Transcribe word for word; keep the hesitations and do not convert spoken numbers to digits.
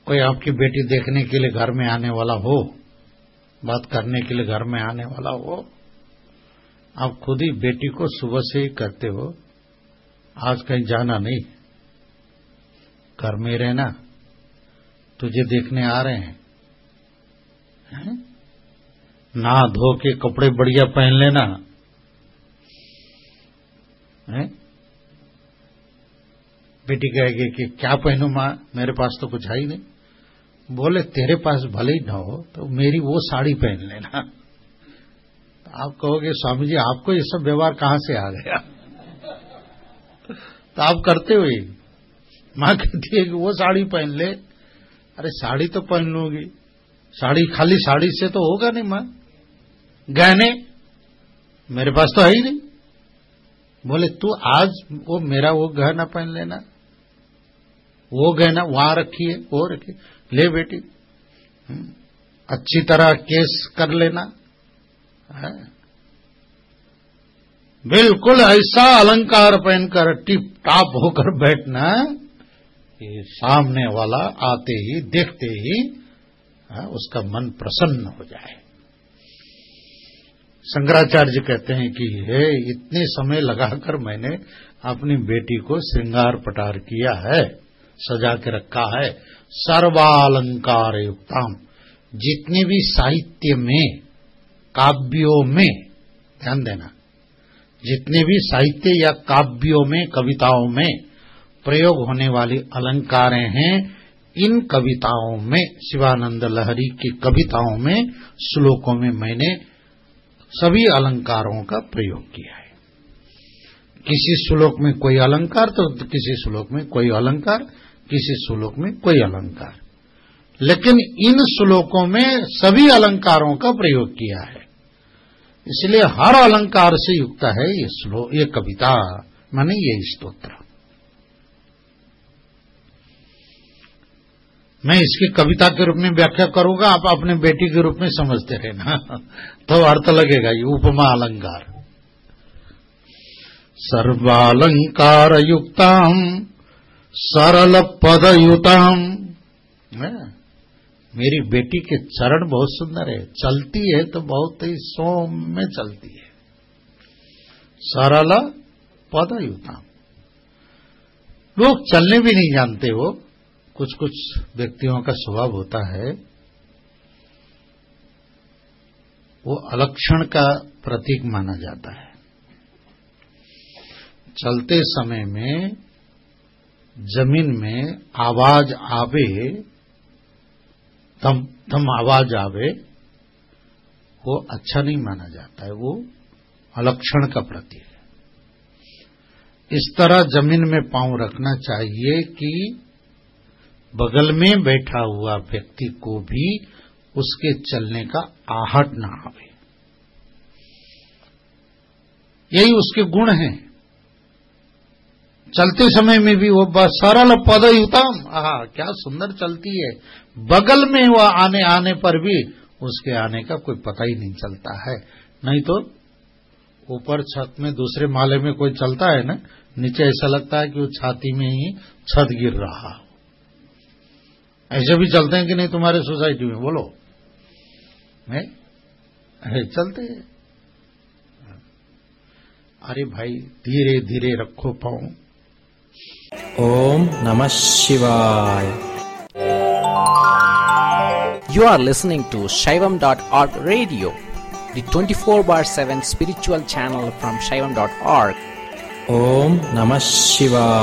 कोई आपकी बेटी देखने के लिए घर में आने वाला हो, बात करने के लिए घर में आने वाला हो, आप खुद ही बेटी को सुबह से ही कहते हो, आज कहीं जाना नहीं, घर में रहना, तुझे देखने आ रहे हैं, है? नहा धो के कपड़े बढ़िया पहन लेना, है? बेटी कहेगी कि क्या पहनूं मां, मेरे पास तो कुछ है ही नहीं। बोले तेरे पास भले ही ना हो तो मेरी वो साड़ी पहन लेना। तो आप कहोगे स्वामी जी आपको ये सब व्यवहार कहां से आ गया? तो आप करते हो ही। मां कहती है कि वो साड़ी पहन ले। अरे साड़ी तो पहन लूंगी, साड़ी खाली साड़ी से तो होगा नहीं मां, गहने मेरे पास तो है ही नहीं। बोले तू आज वो मेरा वो गहना पहन लेना, वो गहना वहां रखी है, वो रखी, ले बेटी, अच्छी तरह केस कर लेना, है? बिल्कुल ऐसा अलंकार पहनकर टिप टाप होकर बैठना कि सामने वाला आते ही देखते ही है, उसका मन प्रसन्न हो जाए। शंकराचार्य कहते हैं कि हे इतने समय लगाकर मैंने अपनी बेटी को श्रृंगार पटार किया है, सजा के रखा है, सर्वालंकार युक्ताम, जितने भी साहित्य में, काव्यों में, ध्यान देना, जितने भी साहित्य या काव्यों में, कविताओं में प्रयोग होने वाली अलंकारें हैं, इन कविताओं में, शिवानंद लहरी की कविताओं में, श्लोकों में मैंने सभी अलंकारों का प्रयोग किया है। किसी श्लोक में कोई अलंकार तो किसी श्लोक में कोई अलंकार, किसी श्लोक में कोई अलंकार, लेकिन इन श्लोकों में सभी अलंकारों का प्रयोग किया है। इसलिए हर अलंकार से युक्त है ये श्लोक, ये कविता, माने ये स्तोत्र। मैं इसकी कविता के रूप में व्याख्या करूंगा, आप अपने बेटी के रूप में समझते रहना, तो अर्थ लगेगा। ये उपमा अलंकार, सर्वालंकार युक्ताम सरल पदयुताम। मेरी बेटी के चरण बहुत सुंदर है, चलती है तो बहुत ही सौम्य चलती है, सरल पदयुताम। लोग चलने भी नहीं जानते हो, कुछ कुछ व्यक्तियों का स्वभाव होता है, वो अलक्षण का प्रतीक माना जाता है। चलते समय में जमीन में आवाज आवे, धम धम आवाज आवे, वो अच्छा नहीं माना जाता है, वो अलक्षण का प्रतीक है। इस तरह जमीन में पांव रखना चाहिए कि बगल में बैठा हुआ व्यक्ति को भी उसके चलने का आहट ना आवे, यही उसके गुण हैं। चलते समय में भी वो सरल पदयुताम, आहा क्या सुंदर चलती है, बगल में वह आने आने पर भी उसके आने का कोई पता ही नहीं चलता है। नहीं तो ऊपर छत में दूसरे माले में कोई चलता है ना, नीचे ऐसा लगता है कि वो छाती में ही छत गिर रहा हो। ऐसे भी चलते हैं कि नहीं तुम्हारे सोसाइटी में, बोलो? है, है चलते हैं। अरे भाई धीरे धीरे रखो पाँव। ओम नमः शिवाय। You are listening to Shaivam dot org radio, the twenty-four bar seven spiritual channel from Shaivam dot org. Om Namah Shivaya.